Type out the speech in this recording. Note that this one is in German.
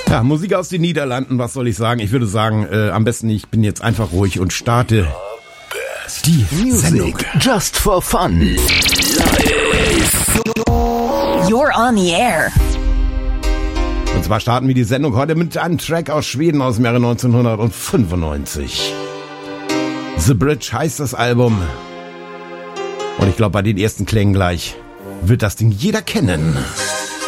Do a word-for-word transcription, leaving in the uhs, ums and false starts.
Ja, Musik aus den Niederlanden, was soll ich sagen? Ich würde sagen, äh, am besten ich bin jetzt einfach ruhig und starte die Sendung. Just for fun. You're on the air. Und zwar starten wir die Sendung heute mit einem Track aus Schweden aus dem Jahre neunzehnhundertfünfundneunzig. The Bridge heißt das Album. Und ich glaube, bei den ersten Klängen gleich wird das Ding jeder kennen.